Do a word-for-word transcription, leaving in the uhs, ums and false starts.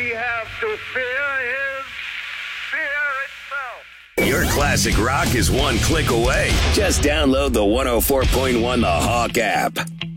have to fear is fear itself. Your classic rock is one click away. Just download the one oh four point one The Hawk app.